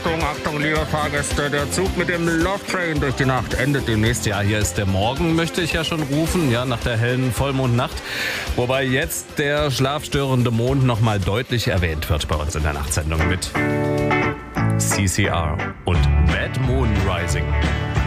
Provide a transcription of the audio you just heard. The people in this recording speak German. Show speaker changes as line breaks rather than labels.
Achtung, Achtung, liebe Fahrgäste, der Zug mit dem Love Train durch die Nacht endet demnächst.
Ja, hier ist der Morgen, möchte ich ja schon rufen, ja, nach der hellen Vollmondnacht. Wobei jetzt der schlafstörende Mond nochmal deutlich erwähnt wird bei uns in der Nachtsendung mit CCR und Bad Moon Rising.